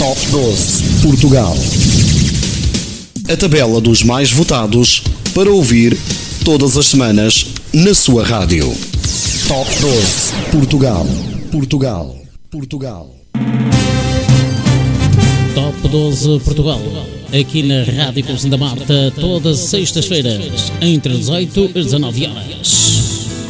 Top 12 Portugal. A tabela dos mais votados para ouvir todas as semanas na sua rádio. Top 12 Portugal. Portugal. Portugal. Top 12 Portugal. Aqui na Rádio Conselho da Marta, todas as sextas-feiras, entre 18 e 19 horas.